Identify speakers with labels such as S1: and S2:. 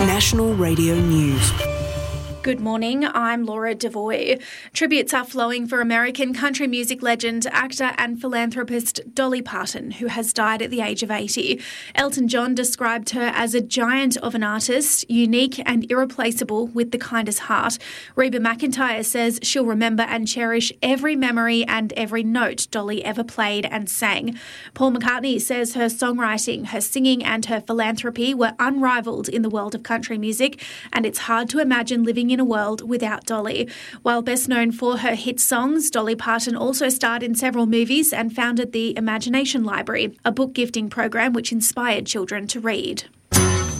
S1: National Radio News.
S2: Good morning, I'm Laura Devoy. Tributes are flowing for American country music legend, actor and philanthropist Dolly Parton, who has died at the age of 80. Elton John described her as a giant of an artist, unique and irreplaceable with the kindest heart. Reba McEntire says she'll remember and cherish every memory and every note Dolly ever played and sang. Paul McCartney says her songwriting, her singing and her philanthropy were unrivaled in the world of country music, and it's hard to imagine living in a world without Dolly. While best known for her hit songs, Dolly Parton also starred in several movies and founded the Imagination Library, a book gifting program which inspired children to read.